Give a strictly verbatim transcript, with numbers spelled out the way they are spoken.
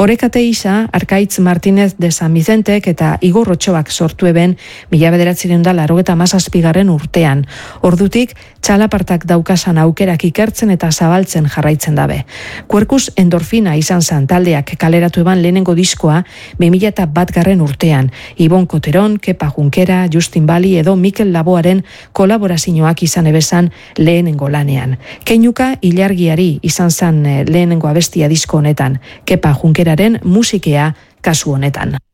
Orekate isa, Arkaitz Martínez de San Vicentek eta Igor Otxoak sortu eben mila bederatziehun eta laurogeita hamazazpigarren urtean. Ordutik, txalapartak daukasan aukerak ikertzen eta zabaltzen jarraitzen dabe. Kuerkus endorfina izan zan taldeak kaleratu eban lehenengo diskoa bi mila batgarren urtean. Ibon Koteron, Kepa Junkera, Justin Bali edo Mikel Laboaren kolaborazioak izan ebezan lehenengo lanean. Keinuka ilargiari izan zan lehenengo abestia disko honetan. Kepa Junkeraren musikea kasu honetan.